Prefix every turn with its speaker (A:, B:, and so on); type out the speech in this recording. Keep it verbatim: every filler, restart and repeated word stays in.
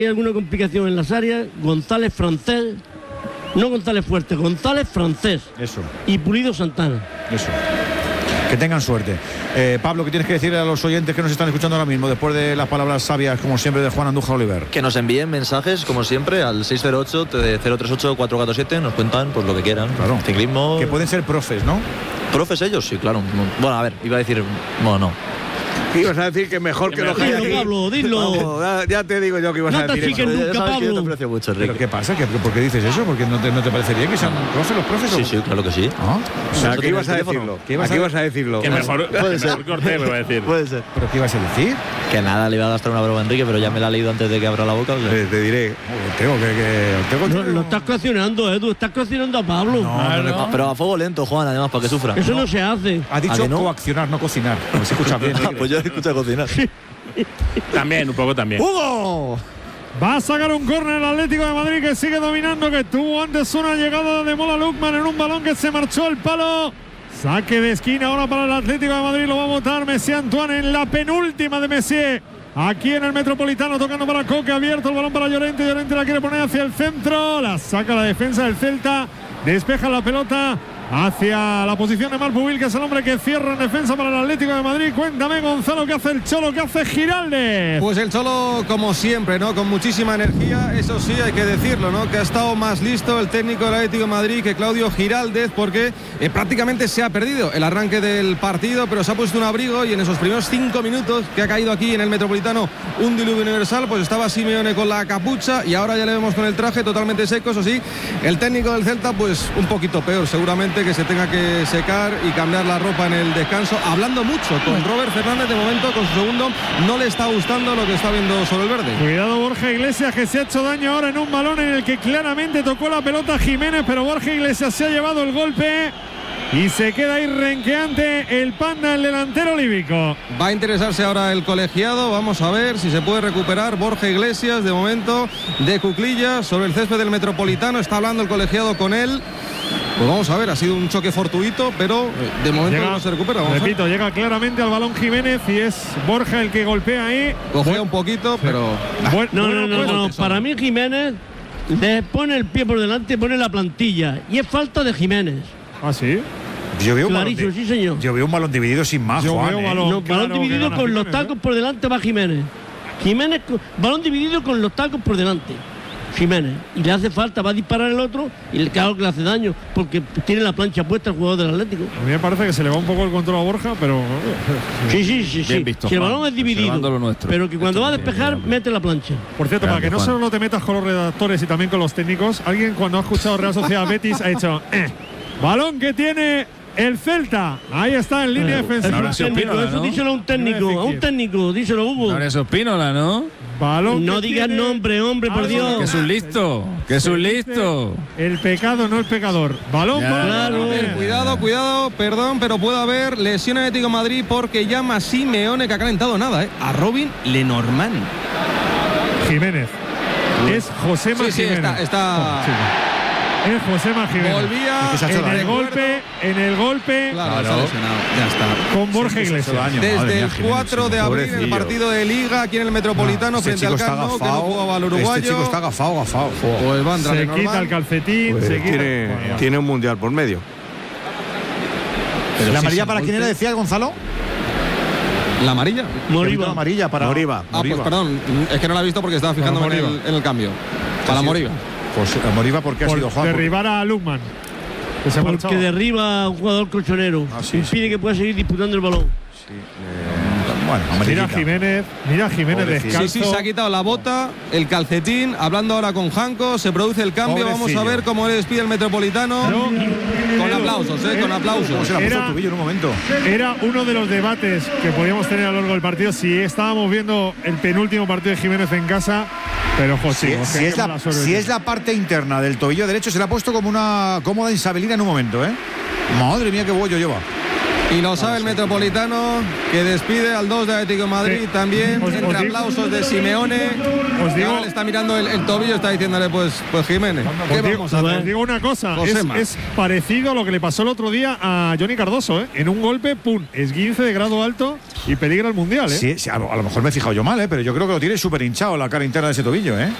A: hay alguna complicación en las áreas, González francés, no González Fuerte, González francés.
B: Eso.
A: Y Pulido Santana.
B: Eso. Que tengan suerte. Eh, Pablo, ¿qué tienes que decirle a los oyentes que nos están escuchando ahora mismo, después de las palabras sabias, como siempre, de Juan Andújar Oliver?
C: Que nos envíen mensajes, como siempre, al seis cero ocho, cero tres ocho, cuatro cuatro siete, nos cuentan pues lo que quieran.
B: Claro.
C: Ciclismo.
B: Que pueden ser profes, ¿no?
C: Profes ellos, sí, claro. Bueno, a ver, iba a decir, bueno, no.
D: Ibas a decir que mejor que, que lo que hay aquí.
A: Pablo, dilo.
D: Vamos, ya, ya te digo yo que ibas
A: no
D: a decir
A: te
D: eso.
A: nunca,
C: Ya sabes que yo te
A: Pablo.
C: aprecio mucho, Enrique.
B: ¿Pero qué pasa? ¿Qué, ¿Por qué dices eso? ¿Porque no te, no te parece bien que sean profes los profes?
C: Sí,
B: o...
C: sí, claro que sí.
B: ¿Ah?
D: O sea,
C: ¿Eso
D: ¿qué
C: tiene
D: ibas
C: el
D: a
C: teléfono?
D: decirlo?
B: ¿Qué ibas
D: Aquí
B: a-
D: ibas a decirlo.
E: Que mejor,
C: Puede
E: que
C: ser.
E: mejor Cortés me va a decir.
C: Puede ser.
B: ¿Pero qué ibas a decir?
C: Que nada, le iba a gastar una broma a Enrique, pero ya me la he leído antes de que abra la boca. O sea.
D: Te, te diré.
B: Tengo que... que tengo
A: No, lo estás coaccionando, Edu, estás coaccionando a Pablo.
B: No, no, no.
C: Ah, pero a fuego lento, Juan, además, para que sufra.
A: Eso no se hace.
B: Ha
C: ¿A
B: dicho
C: que no?
B: coaccionar, no cocinar. No se escucha bien.
C: Ah, pues yo escucho cocinar.
E: También, un poco también.
B: ¡Hugo!
F: Va a sacar un córner el Atlético de Madrid, que sigue dominando, que tuvo antes una llegada de Mola Lukman en un balón que se marchó al palo. Saque de esquina ahora para el Atlético de Madrid, lo va a votar Messier Antoine en la penúltima de Messier. Aquí en el Metropolitano, tocando para Coque, abierto el balón para Llorente. Llorente la quiere poner hacia el centro, la saca la defensa del Celta, despeja la pelota hacia la posición de Marpubil, que es el hombre que cierra en defensa para el Atlético de Madrid. Cuéntame, Gonzalo, ¿qué hace el Cholo? ¿Qué hace Giraldez?
G: Pues el Cholo, como siempre, ¿no? Con muchísima energía, eso sí, hay que decirlo, ¿no? Que ha estado más listo el técnico del Atlético de Madrid que Claudio Giraldez, porque eh, prácticamente se ha perdido el arranque del partido, pero se ha puesto un abrigo y en esos primeros cinco minutos que ha caído aquí en el Metropolitano un diluvio universal, pues estaba Simeone con la capucha y ahora ya le vemos con el traje totalmente seco. Eso sí, el técnico del Celta, pues un poquito peor, seguramente, que se tenga que secar y cambiar la ropa en el descanso, hablando mucho con Robert Fernández. De momento, con su segundo, no le está gustando lo que está viendo sobre el verde.
F: Cuidado Borja Iglesias, que se ha hecho daño ahora en un balón en el que claramente tocó la pelota Jiménez, pero Borja Iglesias se ha llevado el golpe y se queda ahí renqueante el Panda, el delantero olívico.
G: Va a interesarse ahora el colegiado, vamos a ver si se puede recuperar Borja Iglesias, de momento, de cuclillas sobre el césped del Metropolitano. Está hablando el colegiado con él. Pues vamos a ver, ha sido un choque fortuito, pero de momento
F: Llega,
G: no se recupera. Vamos
F: repito, llega claramente al balón Jiménez y es Borja el que golpea ahí.
G: Cogea un poquito, pero...
F: Buen,
A: No,
F: bueno,
A: no, no,
F: pues,
A: no. Para mí Jiménez le pone el pie por delante y pone la plantilla. Y es falta de Jiménez.
F: ¿Ah, sí?
B: Yo veo, un balón
A: Clarísimo,
B: di-
A: sí, señor.
B: yo veo un balón dividido sin más,
F: Yo
B: Juan.
F: veo
B: ¿eh?
F: balón.
A: No,
F: claro
A: balón
F: que
A: dividido
F: gana
A: con los
F: Jiménez,
A: tacos
F: ¿eh?
A: por delante va Jiménez. Jiménez, balón dividido con los tacos por delante. Jiménez. Y le hace falta, va a disparar el otro y le claro que le hace daño porque tiene la plancha puesta el jugador del Atlético.
F: A mí me parece que se le va un poco el control a Borja, pero...
A: Sí, sí, sí, sí.
H: Bien visto,
A: Si el
H: Juan,
A: balón es dividido,
H: observando lo nuestro.
A: pero que cuando
H: Esto
A: va a
H: es
A: despejar,
H: bien,
A: mete la plancha.
F: Por cierto, para
H: Grande,
F: que no
H: Juan.
F: solo te metas con los redactores y también con los técnicos, alguien cuando ha escuchado Real Sociedad Betis ha dicho, eh, balón que tiene el Celta. Ahí está en línea
A: Eh,
F: defensiva.
H: ahora
A: un
H: sí,
A: técnico,
H: Espínola,
A: eso
H: ¿no?
A: díselo a un técnico, a un técnico, díselo, Hugo.
H: Ahora eso es Pínola, ¿no?
F: Balón
A: No
F: que
A: digas
F: tiene
A: nombre, hombre, por
F: algo
A: Dios.
H: Que es un listo, que es un listo.
F: El pecado, no el pecador. Balón
H: Ya,
F: para
A: claro.
G: A ver, cuidado, cuidado, perdón, pero puede haber lesión en Atlético de Madrid porque llama Simeone, que ha calentado nada, ¿eh? A Robin Lenormand.
F: Jiménez. Es José
G: Sí, sí,
F: Jiménez.
G: está... está...
F: Oh, sí. Es José Jiménez.
G: Volvía
B: Es que se ha hecho
F: En el
B: daño.
F: golpe, en el golpe
G: Claro,
H: Claro.
G: está lesionado. Ya está.
F: con Borja
B: Sí, que se ha hecho
F: Iglesias.
B: daño. Madre
G: Desde
B: mía,
G: el
B: Jiménez,
G: cuatro de abril, en el
D: pobrecillo.
G: partido de Liga, aquí en el Metropolitano,
B: Este
G: frente
B: chico
G: al
B: está
G: Camp Nou, que no
B: agafado.
G: jugaba el uruguayo.
B: Este chico está agafado, agafado.
G: Pues va a entrar
F: Se
G: Lenormand.
F: quita el calcetín,
D: Pues
F: se quita.
D: tiene,
F: Bueno, bueno.
D: tiene un mundial por medio.
B: ¿La amarilla para quién era, decía Gonzalo?
G: ¿La amarilla?
A: Moriba.
B: La amarilla para
D: Moriba.
G: Ah, pues perdón, es que no la he visto porque estaba fijándome en
F: Moriba.
G: el, en el cambio. Para Moriba.
B: Pues eh, Moriba, porque ha
F: Por
B: sido Juan.
F: derribar a Lukman. Que se ha
A: Porque
F: marchado.
A: derriba a un jugador colchonero.
B: Ah, sí,
A: impide que pueda seguir disputando el balón.
B: Sí, eh, bueno,
F: Mira
B: amarillita.
F: Jiménez, mira Jiménez
B: Pobrecillo.
F: descalzo.
G: Sí, sí, se ha quitado la bota, el calcetín, hablando ahora con Janco, se produce el cambio, vamos
B: Pobrecillo.
G: a ver cómo le despide el Metropolitano.
F: Pero-
G: con aplausos, eh, con aplausos.
B: ¿Cómo se la puso
F: Era-
B: el tobillo en un momento?
F: Era uno de los debates que podíamos tener a lo largo del partido si estábamos viendo el penúltimo partido de Jiménez en casa, pero ojo,
B: Si,
F: chicos,
B: si
F: qué
B: es la,
F: mala suerte
B: si
F: tiene.
B: es la parte interna del tobillo derecho, se le ha puesto como una cómoda insabilidad en un momento, ¿eh? Madre mía, qué bollo lleva.
G: Y lo sabe el Metropolitano, que despide al dos de Atlético de Madrid
F: Sí.
G: también,
F: Os-
G: entre
F: os digo-
G: aplausos de Simeone.
F: Os
G: Y
F: digo-
G: ahora le está mirando el, el tobillo, está diciéndole, pues, pues Jiménez, ¿qué
F: Os digo,
G: vamos a hacer?
F: os digo una cosa, es,
G: Josema.
F: es parecido a lo que le pasó el otro día a Johnny Cardoso, ¿eh? En un golpe, pum, esguince de grado alto y peligra el Mundial, ¿eh?
B: Sí, sí, a, lo, a lo mejor me he fijado yo mal, ¿eh? Pero yo creo que lo tiene súper hinchado la cara interna de ese tobillo, ¿eh?